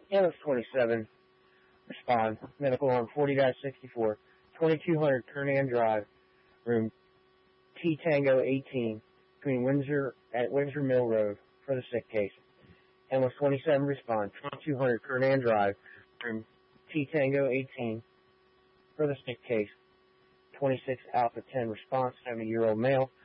Ambulance 27, respond. Medical arm 40-64, 2200 Kernan Drive, room T Tango 18, between Windsor Mill Road, for the sick case. Ambulance 27, respond. 2200 Kernan Drive, room T Tango 18, for the sick case. 26 Alpha 10, response. 70-year-old male,